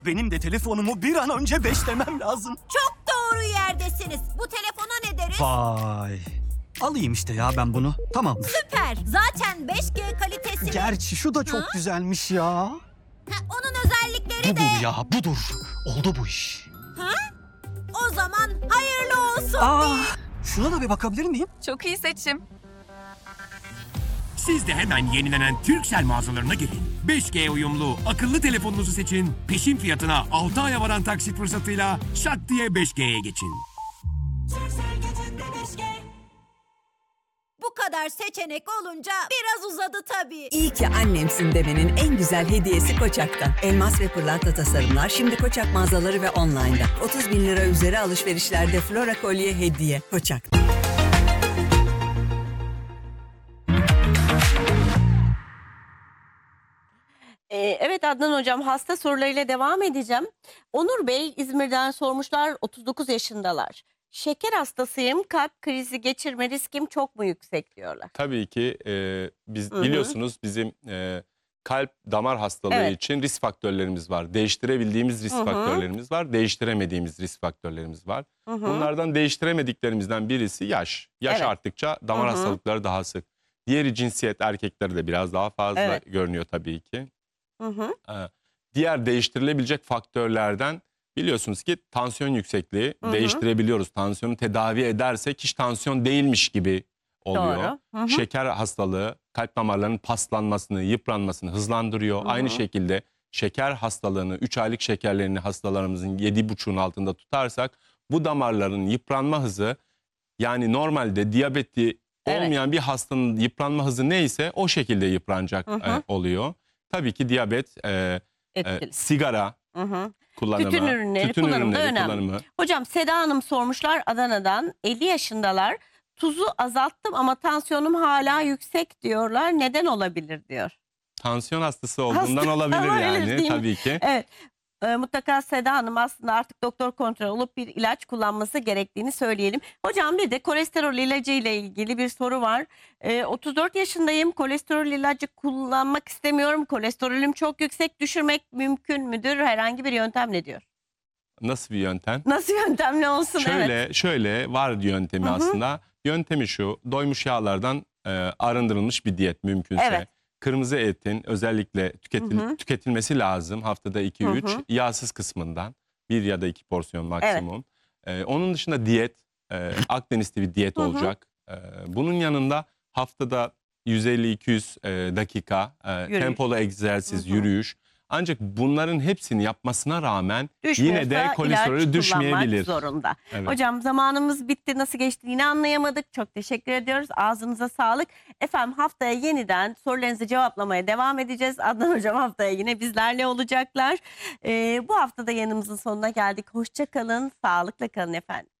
Benim de telefonumu bir an önce beşlemem lazım. Çok doğru yerdesiniz. Bu telefona ne deriz? Vay. Alayım işte ya ben bunu. Tamamdır. Süper. Zaten 5G kalitesi. Gerçi şu da çok güzelmiş ya. Onun özellikleri de... Budur ya budur. Oldu bu iş. O zaman hayırlı olsun. Şuna da bir bakabilir miyim? Çok iyi seçim. Siz de hemen yenilenen Turkcell mağazalarına gelin. 5G uyumlu akıllı telefonunuzu seçin. Peşin fiyatına 6 aya varan taksit fırsatıyla şak diye 5G'ye geçin. Bu kadar seçenek olunca biraz uzadı tabii. İyi ki annemsin demenin en güzel hediyesi Koçak'tan. Elmas ve pırlanta tasarımlar şimdi Koçak mağazaları ve online'da. 30.000 lira üzeri alışverişlerde Flora kolye hediye. Koçak. Evet Adnan Hocam, hasta sorularıyla devam edeceğim. Onur Bey İzmir'den sormuşlar, 39 yaşındalar. Şeker hastasıyım, kalp krizi geçirme riskim çok mu yüksek diyorlar. Tabii ki biz biliyorsunuz bizim kalp damar hastalığı için risk faktörlerimiz var. Değiştirebildiğimiz risk faktörlerimiz var, değiştiremediğimiz risk faktörlerimiz var. Bunlardan değiştiremediklerimizden birisi yaş. Yaş arttıkça damar hastalıkları daha sık. Diğeri cinsiyet, erkeklerde de biraz daha fazla görünüyor tabii ki. Diğer değiştirilebilecek faktörlerden biliyorsunuz ki tansiyon yüksekliği değiştirebiliyoruz. Tansiyonu tedavi edersek hiç tansiyon değilmiş gibi oluyor. Şeker hastalığı kalp damarlarının paslanmasını, yıpranmasını hızlandırıyor. Aynı şekilde şeker hastalığını, 3 aylık şekerlerini hastalarımızın 7,5'un altında tutarsak bu damarların yıpranma hızı, yani normalde diyabeti olmayan bir hastanın yıpranma hızı neyse o şekilde yıpranacak oluyor. Tabii ki diyabet, sigara kullanımı, Tütün ürünleri kullanımı da önemli. kullanımı. Hocam Seda Hanım sormuşlar Adana'dan, 50 yaşındalar. Tuzu azalttım ama tansiyonum hala yüksek diyorlar. Neden olabilir diyor. Tansiyon hastası olduğundan olabilir yani değil mi? tabii ki. Evet. Mutlaka Seda Hanım aslında artık doktor kontrol olup bir ilaç kullanması gerektiğini söyleyelim. Hocam bir de kolesterol ilacı ile ilgili bir soru var. 34 yaşındayım, kolesterol ilacı kullanmak istemiyorum. Kolesterolüm çok yüksek, düşürmek mümkün müdür? Herhangi bir yöntemle diyor. Nasıl bir yöntem? Nasıl yöntemle olsun? Şöyle var yöntemi aslında. Yöntemi şu: doymuş yağlardan arındırılmış bir diyet mümkünse. Kırmızı etin özellikle tüketilmesi lazım. Haftada 2-3 yağsız kısmından 1 ya da 2 porsiyon maksimum. Onun dışında diyet, Akdeniz'de bir diyet olacak. Bunun yanında haftada 150-200 dakika tempolu egzersiz, yürüyüş. Ancak bunların hepsini yapmasına rağmen yine de kolesterolü düşmeyebilir. Zorunda. Hocam zamanımız bitti. Nasıl geçti yine anlayamadık. Çok teşekkür ediyoruz. Ağzınıza sağlık. Efendim haftaya yeniden sorularınızı cevaplamaya devam edeceğiz. Adnan Hocam haftaya yine bizlerle olacaklar. Bu haftada yanımızın sonuna geldik. Hoşça kalın. Sağlıkla kalın efendim.